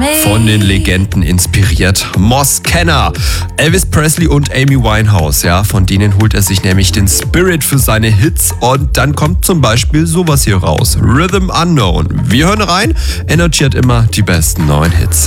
Von den Legenden inspiriert. Moss Kenner, Elvis Presley und Amy Winehouse, ja, von denen holt er sich nämlich den Spirit für seine Hits und dann kommt zum Beispiel sowas hier raus. Rhythm Unknown. Wir hören rein, Energy hat immer die besten neuen Hits.